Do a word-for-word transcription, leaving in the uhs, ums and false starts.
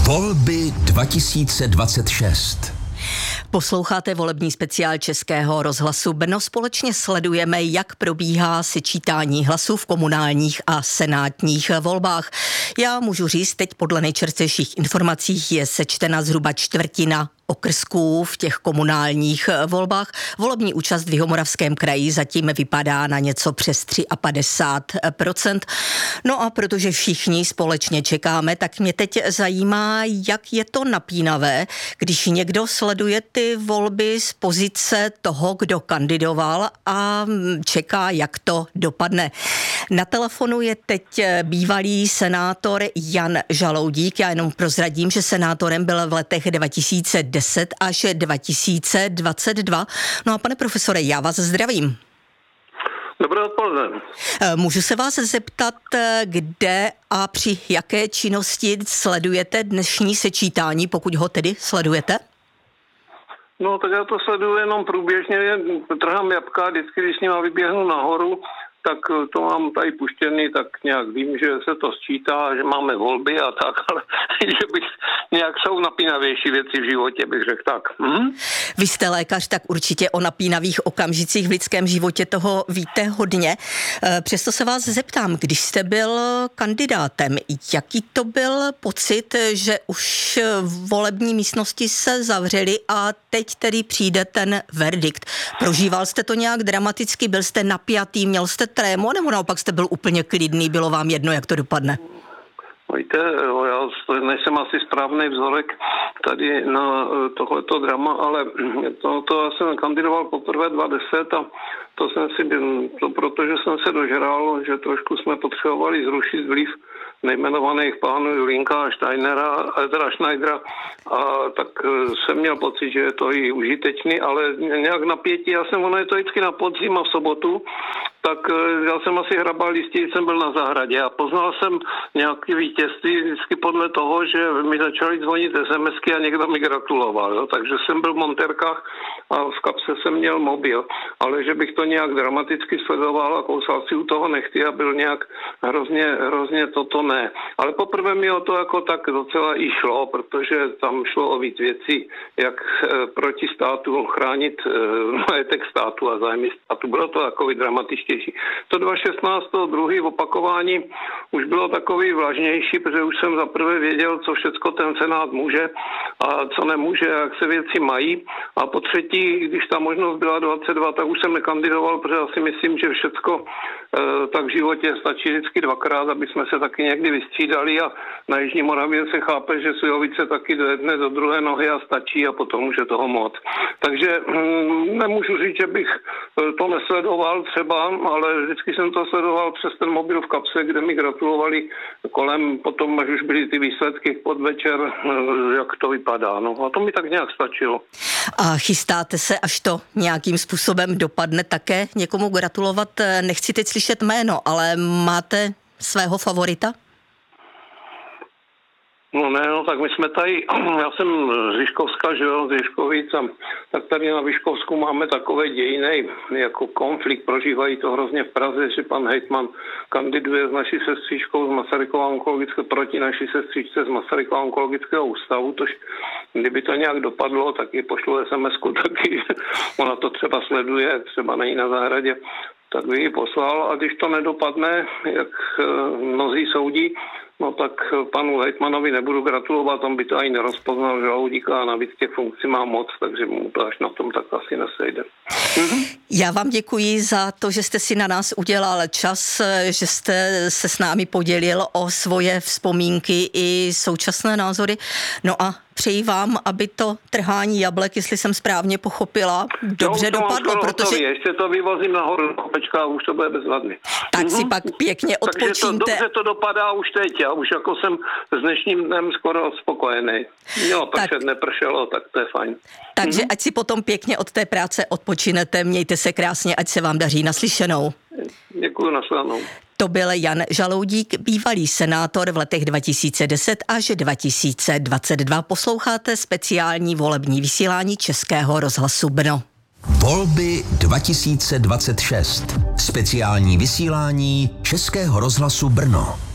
Volby dva tisíce dvacet šest. Posloucháte volební speciál Českého rozhlasu Brno. Společně sledujeme, jak probíhá sečítání hlasů v komunálních a senátních volbách. Já můžu říct, teď podle nejčerstvějších informací je sečtena zhruba čtvrtina okrsků v těch komunálních volbách. Volební účast v Jihomoravském kraji zatím vypadá na něco přes padesát tři procent. No a protože všichni společně čekáme, tak mě teď zajímá, jak je to napínavé, když někdo sleduje ty volby z pozice toho, kdo kandidoval a čeká, jak to dopadne. Na telefonu je teď bývalý senátor Jan Žaloudík. Já jenom prozradím, že senátorem byl v letech dva tisíce deset až dva tisíce dvacet dva. No a pane profesore, já vás zdravím. Dobré odpoledne. Můžu se vás zeptat, kde a při jaké činnosti sledujete dnešní sečítání, pokud ho tedy sledujete? No, tak já to sleduju jenom průběžně, trhám jabka, vždycky, když s nima vyběhnu nahoru, tak to mám tady puštěný, tak nějak vím, že se to sčítá, že máme volby a tak, ale že bych nějak jsou napínavější věci v životě, bych řekl tak. Hm? Vy jste lékař, tak určitě o napínavých okamžicích v lidském životě toho víte hodně. Přesto se vás zeptám, když jste byl kandidátem, jaký to byl pocit, že už volební místnosti se zavřely a teď tedy přijde ten verdikt. Prožíval jste to nějak dramaticky, byl jste napjatý, měl jste trému, nebo naopak jste byl úplně klidný, bylo vám jedno, jak to dopadne? Víte, já nejsem asi správný vzorek tady na tohleto drama, ale to, to já jsem kandidoval poprvé dva tisíce deset a to jsem si, to protože jsem se dožral, že trošku jsme potřebovali zrušit vliv nejmenovaných pánů Julínka a Steinera, teda Schneidera, a tak jsem měl pocit, že je to i užitečný, ale nějak napětí, já jsem, ono je to vždycky na podzim a v sobotu, tak já jsem asi hrabal listí, jsem byl na zahradě a poznal jsem nějaké vítězství vždycky podle toho, že mi začaly zvonit SMSky a někdo mi gratuloval, jo? Takže jsem byl v montérkách a v kapse jsem měl mobil, ale že bych to nějak dramaticky sledoval a kousal si u toho nechty a byl nějak hrozně, hrozně toto ne. Ale poprvé mi o to jako tak docela i šlo, protože tam šlo o víc věcí, jak proti státu chránit majetek státu a zájmy státu. Bylo to takový dramatičtější. To dva tisíce šestnáct, to druhý v opakování už bylo takový vlažnější, protože už jsem zaprvé věděl, co všecko ten senát může a co nemůže, jak se věci mají. A po třetí, když ta možnost byla dvacet dva, tak už jsem nekandidoval, protože asi myslím, že všecko e, tak v životě stačí vždycky dvakrát, aby jsme se taky někdy vystřídali a na Jižní Moravě se chápe, že Sujovice taky do jedné, do druhé nohy a stačí a potom už je toho moc. Takže mm, nemůžu říct, že bych to nesledoval třeba, ale vždycky jsem to sledoval přes ten mobil v kapse, kde mi gratulovali kolem, potom až už byly ty výsledky v podvečer, jak to vypadá. No a to mi tak nějak stačilo. A chystáte se, až to nějakým způsobem dopadne, také někomu gratulovat? Nechci teď slyšet jméno, ale máte svého favorita? No ne, no tak my jsme tady, já jsem z Vyškovska, že jo, z Vyškovic, a tak tady na Vyškovsku máme takové dějiny jako konflikt, prožívají to hrozně v Praze, že pan hejtman kandiduje s naší sestřičkou z Masarykova onkologického proti naší sestřičce z Masarykova onkologického ústavu, tož kdyby to nějak dopadlo, tak ji pošlu SMSku taky, ona to třeba sleduje, třeba není na zahradě, tak by ji poslal a když to nedopadne, jak mnozí soudí, no tak panu hejtmanovi nebudu gratulovat, on by to ani nerozpoznal Žaloudíka a navíc těch funkcí má moc, takže mu to až na tom tak asi nesejde. Mhm. Já vám děkuji za to, že jste si na nás udělal čas, že jste se s námi podělil o svoje vzpomínky i současné názory. No a přeji vám, aby to trhání jablek, jestli jsem správně pochopila, dobře no, dopadlo, protože... Hotový. Ještě to vyvozím nahoru do kopečka a už to bude bezvadný. Tak mm-hmm. si mm-hmm. pak pěkně odpočíňte. Takže to, dobře to dopadá už teď. Já už jako jsem s dnešním dnem skoro spokojený. Jo, pršet tak. Nepršelo, tak to je fajn. Takže mm-hmm. ať si potom pěkně od té práce odpočinete, mějte se krásně, ať se vám daří. Naslyšenou. Děkuji, naslyšenou. To byl Jan Žaloudík, bývalý senátor v letech dva tisíce deset až dva tisíce dvacet dva. Posloucháte speciální volební vysílání Českého rozhlasu Brno. Volby dva tisíce dvacet šest. Speciální vysílání Českého rozhlasu Brno.